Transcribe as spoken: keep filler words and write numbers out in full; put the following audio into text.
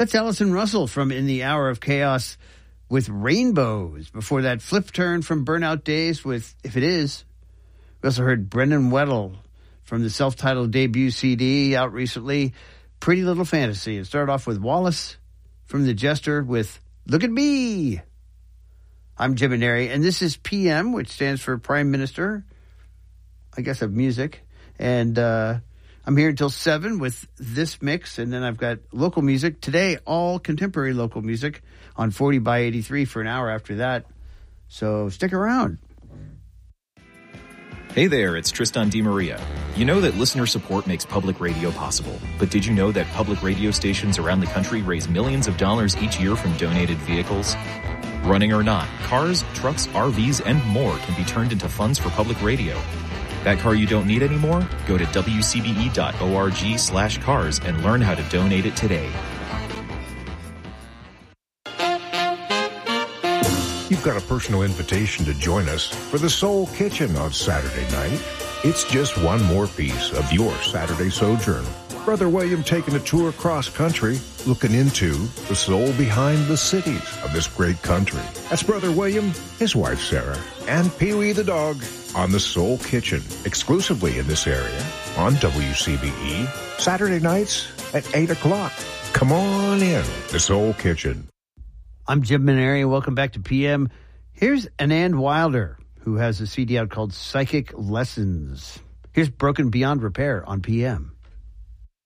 That's Allison Russell from In the Hour of Chaos with Rainbows. Before that, Flip Turn from Burnout Days with If It Is. We also heard Brendan Weddle from the self-titled debut C D out recently, Pretty Little Fantasy. And started off with Wallace from The Jester with Look at Me. I'm Jim Maneri, and this is P M, which stands for Prime Minister, I guess, of music. And uh, I'm here until seven with this mix, and then I've got local music. Today, all contemporary local music on forty by eighty-three for an hour after that. So stick around. Hey there, it's Tristan DiMaria. You know that listener support makes public radio possible, but did you know that public radio stations around the country raise millions of dollars each year from donated vehicles? Running or not, cars, trucks, R Vs, and more can be turned into funds for public radio. That car you don't need anymore? Go to W C B E dot org slash cars and learn how to donate it today. You've got a personal invitation to join us for the Soul Kitchen on Saturday night. It's just one more piece of your Saturday sojourn. Brother William taking a tour cross country, looking into the soul behind the cities of this great country. That's Brother William, his wife Sarah, and Pee-wee the dog on the Soul Kitchen, exclusively in this area on W C B E, Saturday nights at eight o'clock. Come on in, the Soul Kitchen. I'm Jim Maneri. Welcome back to P M. Here's Anand Wilder, who has a C D out called Psychic Lessons. Here's Broken Beyond Repair on P M.